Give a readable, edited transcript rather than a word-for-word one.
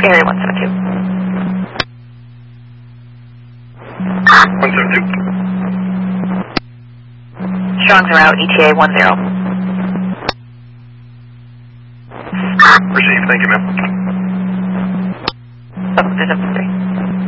Area 172. 172. Strong's are out, ETA 10. Received, thank you, ma'am. Oh, there's a 3.